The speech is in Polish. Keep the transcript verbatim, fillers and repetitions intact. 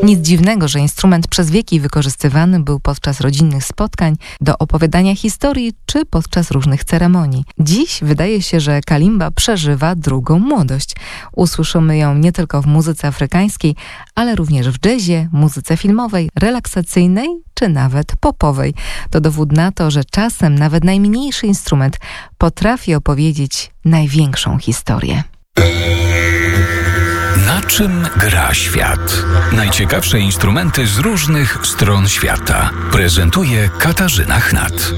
Nic dziwnego, że instrument przez wieki wykorzystywany był podczas rodzinnych spotkań, do opowiadania historii czy podczas różnych ceremonii. Dziś wydaje się, że kalimba przeżywa drugą młodość. Usłyszymy ją nie tylko w muzyce afrykańskiej, ale również w jazzie, muzyce filmowej, relaksacyjnej czy nawet popowej. To dowód na to, że czasem nawet najmniejszy instrument potrafi opowiedzieć największą historię. Na czym gra świat? Najciekawsze instrumenty z różnych stron świata prezentuje Katarzyna Chnat.